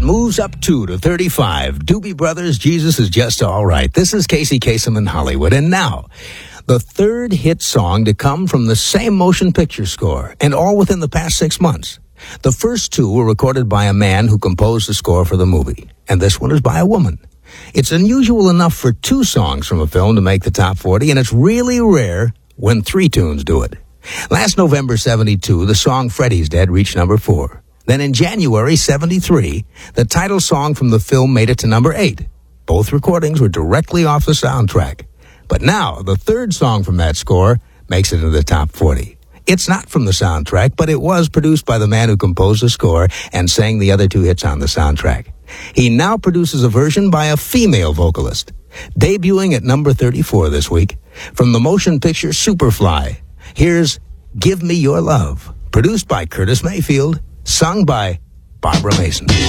moves up 2 to 35. Doobie Brothers, Jesus is Just All Right. This is Casey Kasem in Hollywood. And now, the third hit song to come from the same motion picture score, and all within the past 6 months. The first two were recorded by a man who composed the score for the movie, and this one is by a woman. It's unusual enough for 2 songs from a film to make the top 40, and it's really rare when 3 tunes do it. Last November 72, the song Freddy's Dead reached number 4. Then in January 73, the title song from the film made it to number 8. Both recordings were directly off the soundtrack. But now, the third song from that score makes it into the top 40. It's not from the soundtrack, but it was produced by the man who composed the score and sang the other 2 hits on the soundtrack. He now produces a version by a female vocalist. Debuting at number 34 this week, from the motion picture Superfly, here's Give Me Your Love, produced by Curtis Mayfield, sung by Barbara Mason.